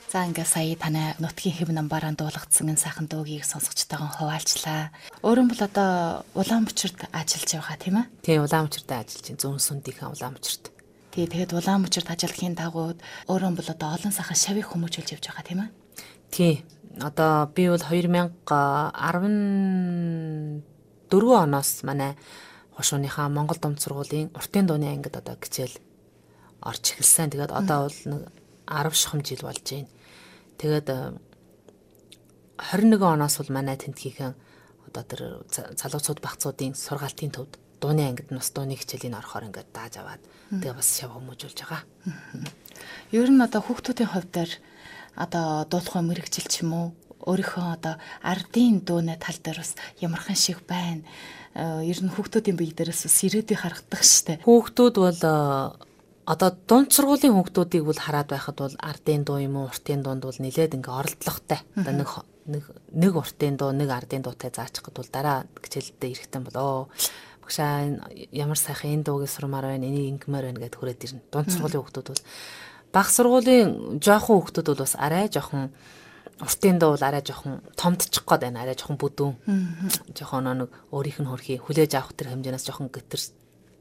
За ингээ сая танай нутгийн хэв намбараа дуулгдсан энэ сайхан дуугийг сонсогчтойгоо хуваалчлаа. Өөрөөр бол одоо Улаанбаатарт ажиллаж байгаа тийм ээ? Тийм, Улаанбаатарт ажиллаж байна. Зүүн сүндийнхаа Улаанбаатарт. Тэгээд Улаанбаатарт ажиллахын дагуу өөрөөр бол одоо олон сайхан шавийг хүмүүжүүлж явж байгаа тийм ээ? Тийм. Одоо би бол 2014 оноос манай хошууныхаа Монгол Домд сургуулийн уртын дууны ангид одоо хичээл орж эхэлсэн. Тэгээд одоо бол нэг 10 шахам жил болж байна. Тэгээд 21 оноос бол манай тентгийнхэн одоо тэр залуучууд багцуудын сургаалтын төвд дууны ангид нас дууны хичээлийн орохоор ингээд дааж аваад тэгээ бас шав хүмүүжүүлж байгаа. Ер нь одоо хүүхдүүдийн хувьд одоо дуулахын мэрэгжил ч юм уу өөрийнхөө одоо ардын дууны тал дээр бас ямархан шиг байна. Ер нь хүүхдүүдийн бие дээрээс бас ирээдүйг харагдах штеп. Хүүхдүүд бол одоо дунд сургуулийн хүүхдүүдийг бол хараад байхад бол ардын дуу юм уу уртын дуунд бол нэлээд ингээ оролдлоготой. Одоо нэг уртын дуу, нэг ардын дуутай заачих гэд бол дараа хичээлдээ ирэхтэн болоо. Багшаа ямар сайхан энэ дуугийн сурмаар байна, энийг ингэмээр байна гэд хүрээд ирнэ. Дунд сургуулийн хүүхдүүд бол бага сургуулийн жоохон хүүхдүүд бол бас арай жоохон уртын дуу бол арай жоохон томдчих гээд байна. Арай жоохон бүдүүн. Жоохон нэг өөрийнх нь хөрхий хүлээж авах тэр хэмжээнээс жоохон гэтэрч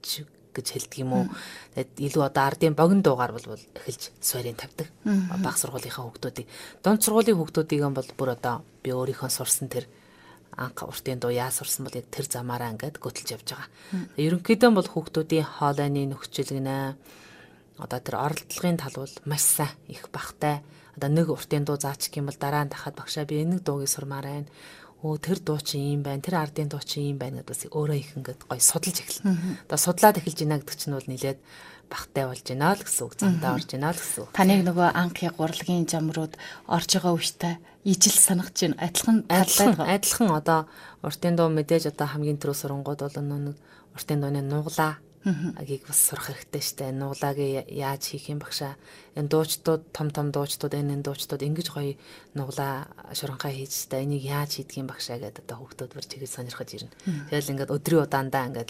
гэж хэлдэг юм уу. Тэгээд илүү одоо ардын богино дуугаар бол эхэлж суурийг тавьдаг. Бага сургуулийнхаа хүүхдүүдийг. Дунд сургуулийн хүүхдүүдийг бол бүр одоо би өөрийнхөө сурсан тэр анх уртын дуу яа сурсан бол яг тэр замаараа ингээд гөтөлж явж байгаа. Ерөнхийдөө бол хүүхдүүдийн хоолойны нөхцөл гинэ. Одоо тэр оролдлогын тал бол маш сайн их багтай. Одоо нэг уртын дуу заачих юм бол дараа нь дахиад багшаа би энэ дуугийг сурмаар байна. Тэр дуу чинь юм байна, тэр ардын дуу чинь юм байна гэдээс өөрөө их ингээд гоё судалж эхэлнэ. Одоо судлаад эхэлж байна гэдэг чинь бол нэлээд багтай болж байна л гэсэн үг, замдаа орж байна л гэсэн үг. Таныг нөгөө анхны гурлагийн жамрууд орж байгаа үедээ ижил санагч байна. Адилхан одоо уртын дуу мэдээж одоо хамгийн түрүү сурангууд бол нэг уртын дууны нуглаа агийг бас сурах хэрэгтэй штэ. Нуглааг яаж хийх юм багшаа. Энэ дуучдууд том дуучдууд энэ дуучдууд ингэж гоё нуглаа шуранхаа хийж штэ. Энийг яаж хийдэг юм багшаа гэдэг одоо хүүхдүүд бүр чигээр сонирхож ирнэ. Тэгэл ингээд өдрийн удаандаа ингээд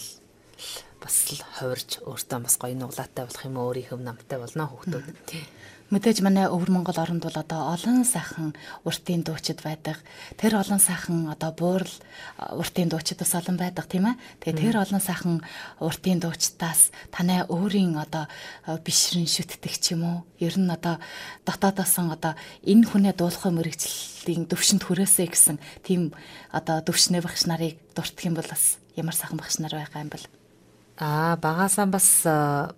бас л хувирж өөртөө бас гоё нуглаатай болох юм өөрийнх нь намтай болно хүүхдүүд. Мэдээж манай өвөр Монгол оронд бол одоо олон сайхан уртын дуучид байдаг. Тэр олон сайхан одоо буурал уртын дуучид бас олон байдаг тийм ээ. Тэгээ тэр олон сайхан уртын дуучдаас танай өөрийн одоо бишрэн шүтдэг ч юм уу. Ер нь одоо дотоодоос одоо энэ хүнээ дуулахын мэрэгжлийн төвшөнд хүрээсэй гэсэн тийм одоо төвшнээ багш нарыг дурдах юм бол бас ямар сайхан багш нар байгаа юм бэл. Багаасаа бас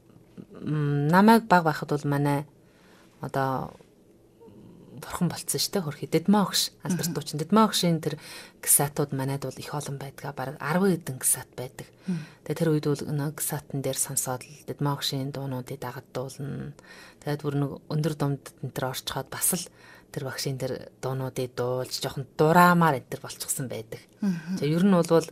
намайг баг байхад бол манай одоо бурхан болцсон шүү дээ хөрхий дэдмаа өгш алдарт дуучин дэдмаа өгшийн тэр гисатууд манайд бол их олон байдгаа бараг 10 хэдэн гисат байдаг. Тэгээ тэр үед бол гисатн дээр сонсоод дэдмаа өгшийн дуунуудыг дагад дуулна. Тэгээд бүр нэг өндөр думд энэ төр орчхоод бас л тэр багшийн тэр дуунуудыг дуулж жоохон дураамаар энэ төр болчихсон байдаг. За ер нь бол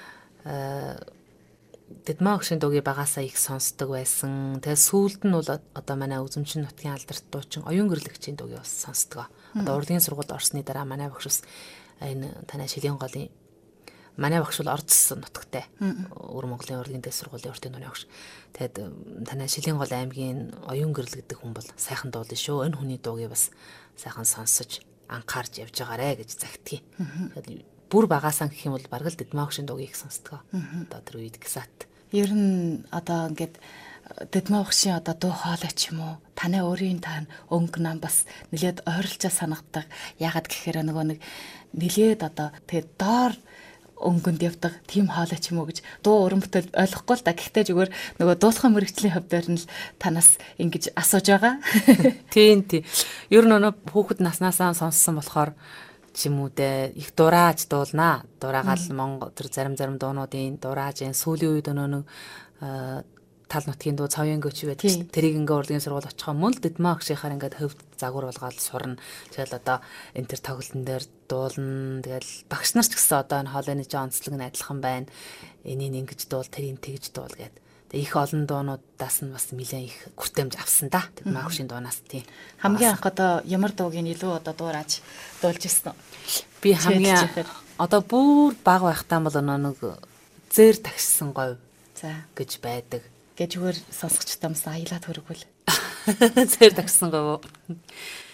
дэдмаа өгшийн дуугийн багаасаа их сонсдог байсан. Тэгээ сүүлд нь бол одоо манай үзэмчин нутгийн алдарт дуучин оюун гэрлэгчийн дуугийг бас сонсдог. Одоо урлагийн сургуульд орсны дараа манай багш бас энэ танай шилийн голын манай багш бол ордсон нутагтай. Өвөр Монголын урлагийн дэс сургуулийн уртын дууны багш. Тэгээд танай шилийн гол аймгийн оюун гэрэл гэдэг хүн бол сайхан дуулна шүү. Энэ хүний дуугийг бас сайхан сонсож анхаарч явж байгаарэ гэж загтгий. Тэгээд бүр багаасаа гэх юм бол бараг л дэдмаа өгшин дуугийг сонсдог. Одоо тэр үед гисат. Ер нь одоо ингээд дэдмаа өгшин одоо дуу хоолой ч юм уу танай өөрийн тань өнгө нам бас нэлээд ойрлцоо санагддаг. Яагаад гэхээр нөгөө нэг нэлээд одоо тэгээд доор өнгөнд явдаг тийм хоолой ч юм уу гэж дуу уран бүтээл ойлгохгүй л да. Гэхдээ зүгээр нөгөө дуулахын мэрэгжлийн хувьд нь л танаас ингэж асууж байгаа. Тийм. Ер нь өнөө хүүхэд наснаасаа сонссон болохоор юм уу дээ их дурааж дуулнаа. Дураагаал Монгол тэр зарим дуунуудын дурааж энэ сүүлийн үед өнөө нэг тал нутгийн дуу цавьян гөч байдаг. Тэрийг ингээ урлагийн сургууль очихоо мөн л дэдмаа өгшийнхаар ингээд хөвд загвар болгоод сурна. Тэгэл одоо энэ тэр тоглолтын дээр дуулна. Тэгэл багш нар ч гэсэн одоо энэ хоолойны онцлог нь адилхан байна. Энийг ингэж дуул, тэрийг тэгж дуул гэдэг. Тэгээ их олон дуунуудаас нь бас нэлээд их хүртээмж авсан да. Дэдмаа өгшийн дуунаас тийм. Хамгийн анх одоо ямар дууг илүү одоо дуурайж дуулж ирсэн үү? Би хамгийн одоо бүр бага байхдаа бол нэг зээр тагшсан говь гэж байдаг. Гэж зүгээр сонсогчтой юмсан аялаад хөрөгвөл. Зээр тагшсан говь.